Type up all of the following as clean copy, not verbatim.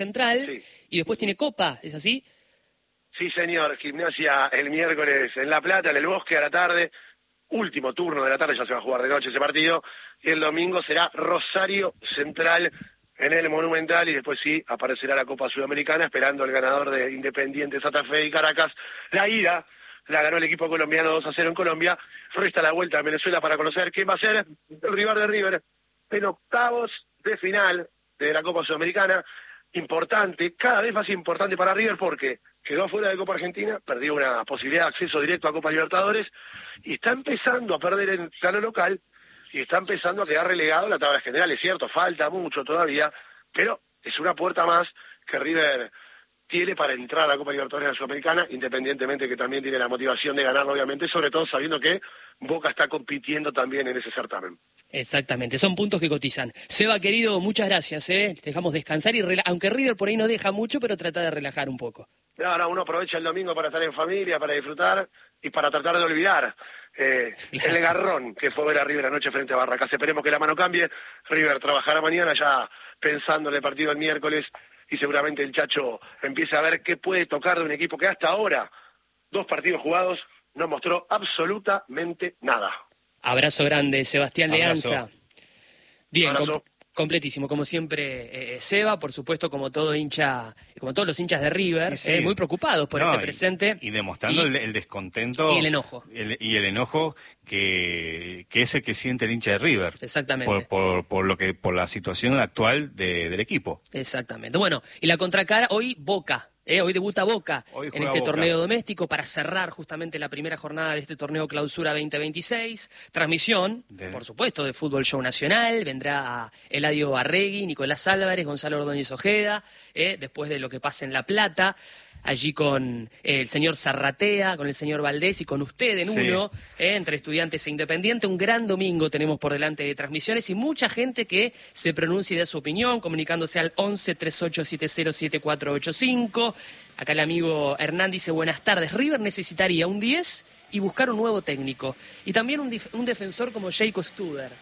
Central, Sí. y después tiene Copa, ¿es así? Sí, señor. Gimnasia el miércoles en La Plata, en el Bosque a la tarde. Último turno de la tarde, ya se va a jugar de noche ese partido. Y el domingo será Rosario Central en el Monumental. Y después sí, aparecerá la Copa Sudamericana, esperando el ganador de Independiente Santa Fe y Caracas. La ida la ganó el equipo colombiano 2-0 en Colombia. Resta la vuelta a Venezuela para conocer quién va a ser el rival de River en octavos de final de la Copa Sudamericana. Importante, cada vez más importante para River porque quedó fuera de Copa Argentina, perdió una posibilidad de acceso directo a Copa Libertadores y está empezando a perder en el plano local y está empezando a quedar relegado a la tabla general. Es cierto, falta mucho todavía, pero es una puerta más que River tiene para entrar a la Copa Libertadores de la Sudamericana, independientemente que también tiene la motivación de ganarlo, obviamente, sobre todo sabiendo que Boca está compitiendo también en ese certamen. Exactamente, son puntos que cotizan. Seba, querido, muchas gracias, Te dejamos descansar y aunque River por ahí no deja mucho, pero trata de relajar un poco. No, uno aprovecha el domingo para estar en familia, para disfrutar y para tratar de olvidar el garrón que fue ver a River anoche frente a Barracas. Esperemos que la mano cambie. River trabajará mañana ya pensando en el partido del miércoles y seguramente el Chacho empiece a ver qué puede tocar de un equipo que hasta ahora, 2 partidos jugados, no mostró absolutamente nada. Abrazo grande, Sebastián Leanza. Bien, Abrazo. completísimo, como siempre, Seba, por supuesto, como todo hincha, como todos los hinchas de River, Sí. Muy preocupados por este presente. Y demostrando el descontento. Y el enojo. Y el enojo que es el que siente el hincha de River. Exactamente. Por la situación actual del equipo. Exactamente. Bueno, y la contracara, hoy Boca. Hoy debuta Boca en este torneo doméstico para cerrar justamente la primera jornada de este torneo Clausura 2026. Transmisión, por supuesto, de Fútbol Show Nacional. Vendrá Eladio Arregui, Nicolás Álvarez, Gonzalo Ordóñez Ojeda, después de lo que pasa en La Plata. Allí con el señor Zarratea, con el señor Valdés y con usted en uno, entre Estudiantes e Independiente. Un gran domingo tenemos por delante de transmisiones y mucha gente que se pronuncie de su opinión, comunicándose al 11-3870-7485. Acá el amigo Hernán dice, buenas tardes, River necesitaría un 10 y buscar un nuevo técnico. Y también un defensor como Jacob Studer.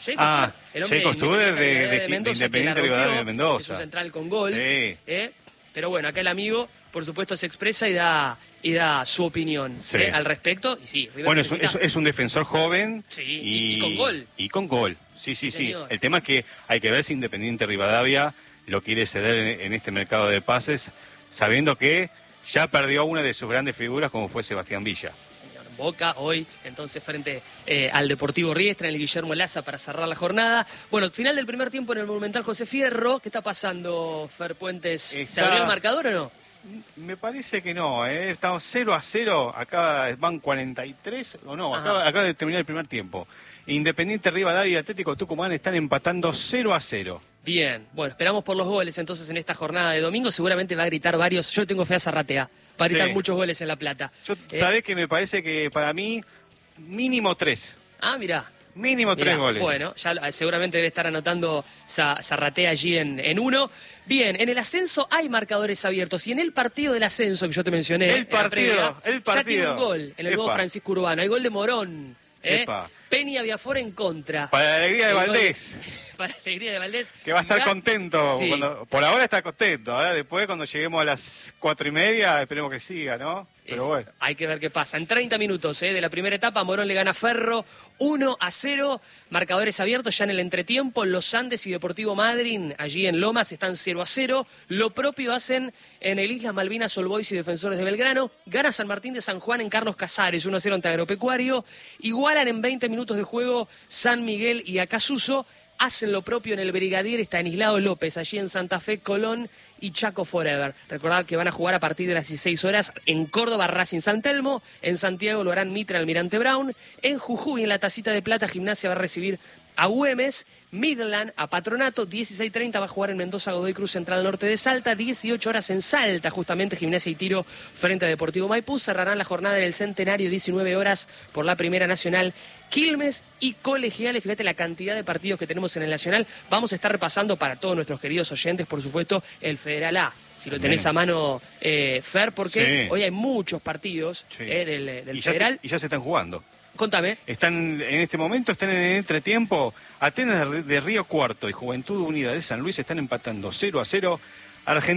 El hombre Jacob Studer de Independiente Rivadavia de Mendoza. Es un central con gol. Sí. Pero bueno, acá el amigo, por supuesto, se expresa y da su opinión al respecto. Y sí, River bueno, es un defensor joven y con gol. Y con gol, sí. El tema es que hay que ver si Independiente Rivadavia lo quiere ceder en este mercado de pases, sabiendo que ya perdió a una de sus grandes figuras como fue Sebastián Villa. Boca hoy, entonces, frente al Deportivo Riestra, en el Guillermo Laza, para cerrar la jornada. Bueno, final del primer tiempo en el Monumental José Fierro. ¿Qué está pasando, Fer Puentes? ¿Se abrió el marcador o no? Me parece que no, estamos 0-0, acá van 43, o no, acaba de terminar el primer tiempo. Independiente Rivadavia y Atlético Tucumán están empatando 0-0. Bien, bueno, esperamos por los goles entonces en esta jornada de domingo. Seguramente va a gritar varios. Yo tengo fe a Zarratea. Va a gritar muchos goles en La Plata. ¿Sabés que me parece que para mí mínimo 3? Mirá. Mínimo 3 goles. Bueno, ya seguramente debe estar anotando Zarratea allí en uno. Bien, en el ascenso hay marcadores abiertos. Y en el partido del ascenso que yo te mencioné, el partido. Ya tiene un gol en el nuevo Francisco Urbano. El gol de Morón. Peña Viafor en contra. Para la alegría de Valdés. Para la alegría de Valdés. Que va a estar contento. Sí. Por ahora está contento. Ahora después, cuando lleguemos a las 4:30, esperemos que siga, ¿no? Pero bueno. Hay que ver qué pasa. En 30 minutos de la primera etapa, Morón le gana a Ferro 1-0. Marcadores abiertos ya en el entretiempo. Los Andes y Deportivo Madryn, allí en Lomas, están 0-0. Lo propio hacen en el Islas Malvinas, All Boys y Defensores de Belgrano. Gana San Martín de San Juan en Carlos Casares, 1-0 ante Agropecuario. Igualan en 20 minutos de juego San Miguel y Acasuso. Hacen lo propio en el Brigadier Estanislao López, allí en Santa Fe, Colón y Chaco Forever. Recordad que van a jugar a partir de las 16 horas en Córdoba, Racing San Telmo. En Santiago lo harán Mitra, Almirante Brown. En Jujuy, en la Tacita de Plata, Gimnasia va a recibir a Güemes. Midland a Patronato, 16:30 va a jugar en Mendoza Godoy Cruz Central Norte de Salta, 18 horas en Salta, justamente Gimnasia y Tiro frente a Deportivo Maipú. Cerrarán la jornada en el Centenario, 19 horas por la Primera Nacional, Quilmes y Colegiales. Fíjate la cantidad de partidos que tenemos en el Nacional. Vamos a estar repasando para todos nuestros queridos oyentes, por supuesto, el Federal A. Si lo tenés a mano, Fer, porque hoy hay muchos partidos del Federal. Y ya se están jugando. Contame. En este momento están en el entretiempo. Atenas de Río Cuarto y Juventud Unida de San Luis están empatando 0-0. Argentina.